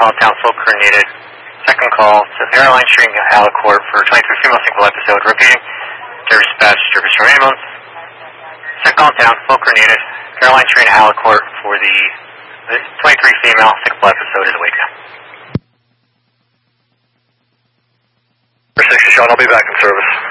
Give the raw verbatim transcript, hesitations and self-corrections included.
call town, full coordinated. Second call to airline string Alicorp for twenty-three female single episode. Repeating, to dispatch service from ambulance. Second call town, full coordinated. Airline string Alicorp for the, the twenty-three female single episode is awake now. sixty Sean, I'll be back in service.